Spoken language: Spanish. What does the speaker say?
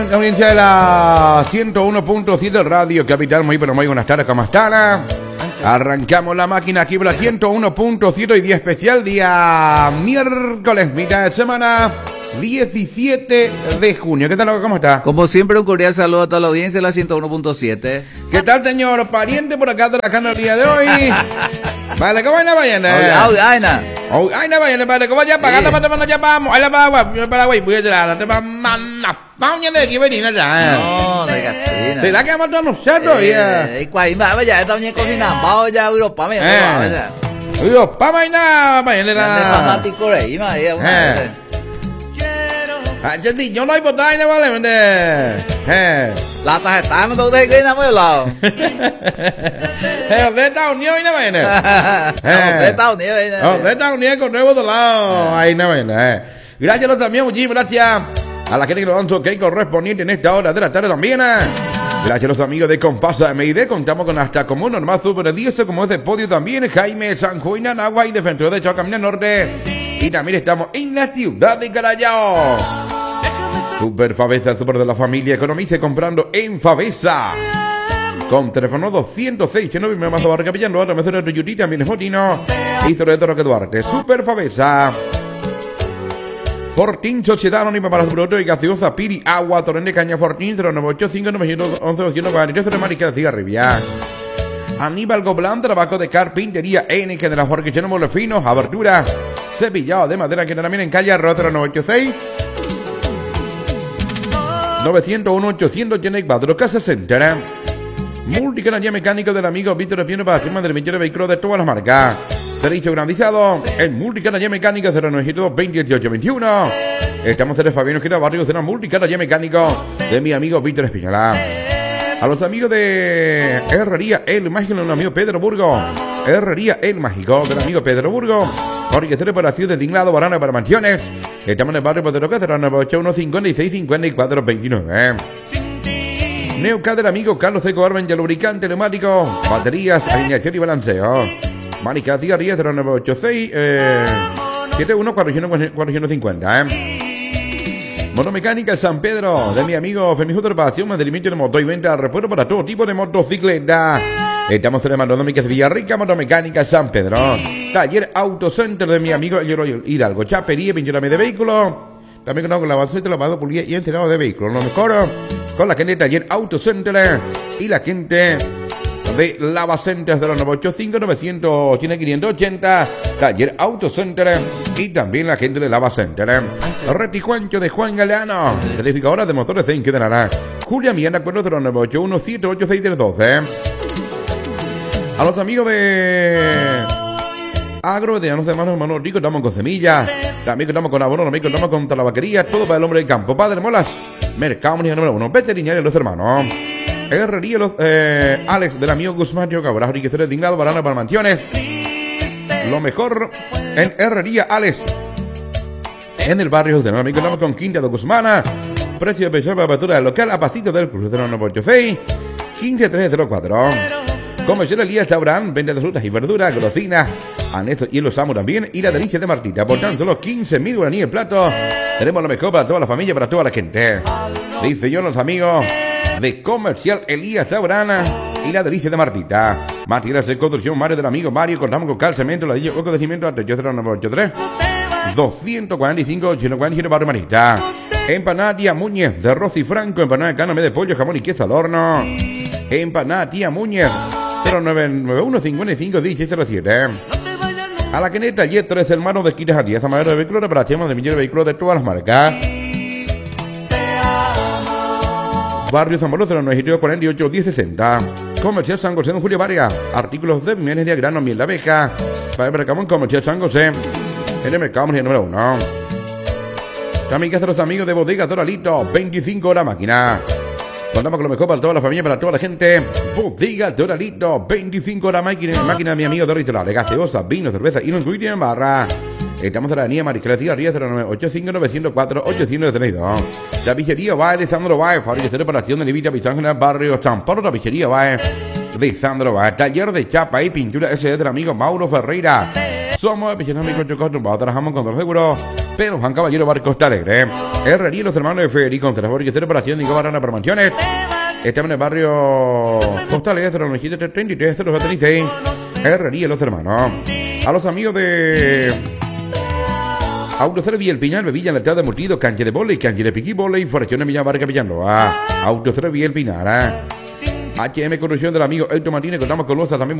La audiencia de la 101.7 Radio Capital, muy pero muy buenas tardes, ¿cómo están? Arrancamos la máquina aquí por la 101.7 y día especial, día miércoles, mitad de semana, 17 de junio. ¿Qué tal, loco? ¿Cómo está? Como siempre, un cordial saludo a toda la audiencia de la 101.7. ¿Qué tal, señor pariente por acá trabajando el día de hoy? Vale, ¿cómo va mañana? Ay, no vayan, padre, ¿cómo ya pagando para no ya vamos? Ahí la va, yo para güey, voy a llegar, te va manna, vamos de aquí venir ya. No, de Catrina. ¿Será que vamos a nosotros ya? Y cuál va ya está bien cocinando, vamos ya Europa, me ya. Europa, mañana, mañana. De fanático rey, María. Yo no hay botella, vale, vende. La tarjeta me toca que no me la. De Estados Unidos y no viene. De Estados Unidos. De Estados Unidos con nuevo dólar. Ahí no viene. Gracias también, muchísimas gracias a la gente que nos dan su ok correspondiente en esta hora de la tarde también. Gracias a los amigos de Compasa MID. Contamos con hasta como normal super 10 como es de podio también. Jaime San Juan, Anagua y Defensor de Chocamina Norte. Y también estamos en la ciudad de Carayao. Super Favesa, super de la familia. Economice comprando en Favesa. Con teléfono 206, que no me más a Capellán, otra vez de Yuri, también es Motino. Y sobre todo Roque Duarte. Super Favesa. Fortín, Sociedad Anónima para su producto y gaseosa Piri, agua, Torrente Caña, Fortín, 0985 911 243 de Marica de Cigarribia. Aníbal Goblán, trabajo de carpintería N, que de la Jorge Molefinos, abertura, cepillado de madera, que también en calle Arroz 986 901 884 Casa Center. Multicanalla mecánico del amigo Víctor Espiano para firma del millón de vehículos de todas las marcas. Servicio garantizado en Multicanalla mecánico 0902 201821. Estamos en el Fabiano Gira Barrio de Multicanalla mecánico de mi amigo Víctor Espinola. A los amigos de Herrería El Mágico, del amigo Pedro Burgo. Herrería El Mágico del amigo Pedro Burgo. Orquesta de reparación de tinglado, barana para mansiones. Estamos en el barrio Pedro Cáceres, 981 56 54 29. Neuca del amigo Carlos Seco Arben, ya lubricante, neumático, baterías, alineación y balanceo. Marica Cigarrillas 0986 71 450. Motomecánica San Pedro, de mi amigo Femijo de Reparación, mantenimiento de moto y venta de repuesto para todo tipo de motocicleta. Estamos en el Mandonómicas Villarrica, Motomecánica San Pedro. Taller Autocenter de mi amigo Hidalgo, chapería, pintura de vehículos. También con la base de lavado, pulida y entrenado de vehículos. Lo mejor con la gente de Taller Autocenter y la gente de Lava Center de los 985 900 580. Taller Autocenter y también la gente de Lava Center. Reticuancho de Juan Galeano, verificadora de motores de Inque de Nara. Julia Millán, acuerdo de los 981 786 A los amigos de Agro, de los hermanos ricos, estamos con semillas. También contamos con abono, también contamos con tabaquería, todo para el hombre del campo. Padre Molas, Mercado número 1, veterinario los hermanos. Herrería los Alex del amigo Guzmán Río Cabra, enriquecedores de Inglado, barana para mansiones. Lo mejor en Herrería Alex. En el barrio de amigo contamos con Quinta de Guzmana. Precio de pensión para apertura del local a pasito del cruce de 986 15304. Comercial Elías Chabrán, venta de frutas y verduras, golosinas, anexos y los amo también. Y la delicia de Martita, por tan solo 15.000 guaraníes el plato. Tenemos lo mejor para toda la familia, para toda la gente. Dice yo los amigos de Comercial Elías Chabrán y la delicia de Martita. Materiales de construcción, Mario del amigo Mario. Contamos con cal, cemento, ladrillo, coco de cimiento, ante 0983 245 847 Barrio Marita. Empanada Tía Muñez de Rosy Franco, empanada de carne de pollo, jamón y queso al horno. Empanada Tía Muñez 0991 55 1707. A la queneta y tres hermanos de Quitas Arias, a madera de vehículos, reparación de millones de vehículos de todas las marcas. Barrio San Pablo 0948 1060. Comercial San José de Julio Vargas, artículos de bienes de grano, miel de abeja. Para el mercado en Comercial San José, en el mercado número 1. También que hacer los amigos de Bodega Doralito, 25 horas máquina. Contamos con lo mejor para toda la familia, para toda la gente. Bodega Doralito, 25 horas máquina de mi amigo Dorito, gaseosa, vino, cerveza y no incluye en barra. Estamos en la avenida Mariscal Cigarrillas 0985 904 872. Tapicería Bae de Sandro Bae, fábrica de reparación de Levita Pizán en el barrio San Pablo. Tapicería Bae de Sandro Bae, taller de chapa y pintura SD del amigo Mauro Ferreira. Somos aficionados a microchocados, trabajamos con todo seguro. Pero Juan Caballero Bar Costa Alegre. Herrería Los Hermanos de Federico Conservador y Reparación de Barrana para Mansiones. Estamos en el barrio Costa Alegre 093 076. Herrería Los Hermanos. A los amigos de Autocero Villa El Piñal, Bebilla en la entrada de Murtido, cancha de volei, cancha de piqui volei, Formación de Villa Barca Villanloa. Autocero Villa El Piñal, HM Corrupción del amigo Héctor Martínez, contamos con los también